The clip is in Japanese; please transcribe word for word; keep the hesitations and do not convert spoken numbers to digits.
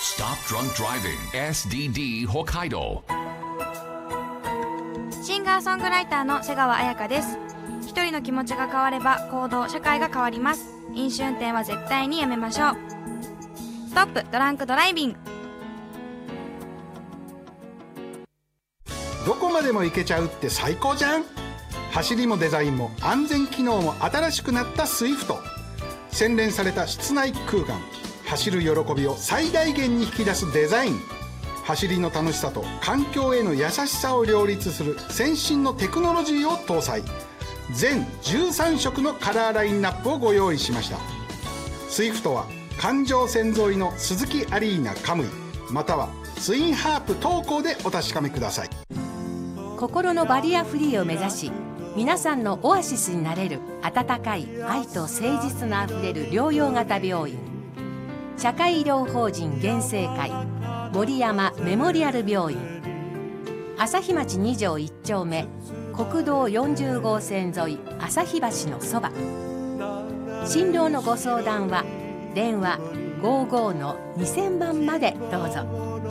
Stop Drunk Driving エスディーディー 北海道。 シンガーソングライターの瀬川彩香です。一人の気持ちが変われば行動社会が変わります。飲酒運転は絶対にやめましょう。ストップドランクドライビング。 どこまでも行けちゃうって最高じゃん。走りもデザインも安全機能も新しくなったスイフト。洗練された室内空間、走る喜びを最大限に引き出すデザイン、走りの楽しさと環境への優しさを両立する先進のテクノロジーを搭載。全じゅうさんしょくのカラーラインナップをご用意しました。スイフトは環状線沿いの鈴木アリーナカムイまたはツインハープ東港でお確かめください。 心のバリアフリーを目指し、皆さんのオアシスになれる温かい愛と誠実のあふれる療養型病院、社会医療法人原生会森山メモリアル病院、朝日町に条いっちょうめ国道よんじゅうごうせん沿い朝日橋のそば。診療のご相談は電話 ごじゅうごのにせんばんまでどうぞ。